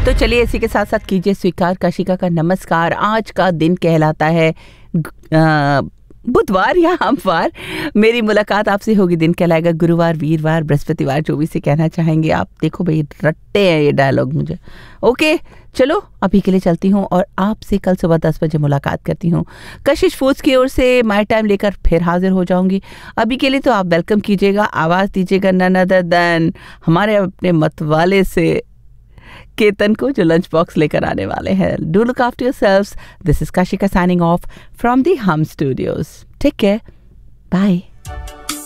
तो चलिए इसी के साथ साथ कीजिए स्वीकार काशिका का नमस्कार। आज का दिन कहलाता है बुधवार या हमवार। मेरी मुलाकात आपसे होगी दिन कहलाएगा गुरुवार, वीरवार, बृहस्पतिवार, जो भी से कहना चाहेंगे आप। देखो भाई रट्टे हैं ये डायलॉग मुझे। ओके चलो अभी के लिए चलती हूँ और आपसे कल सुबह 10 बजे मुलाकात करती हूँ। कशिश फूड्स की ओर से माय टाइम लेकर फिर हाजिर हो जाऊंगी। अभी के लिए तो आप वेलकम कीजिएगा, आवाज़ दीजिएगा नन अदर देन हमारे अपने मतवाले से केतन को, जो लंच बॉक्स लेकर आने वाले हैं। Do look after yourselves. This is Kashika signing off from the हम स्टूडियोज। Take care, bye.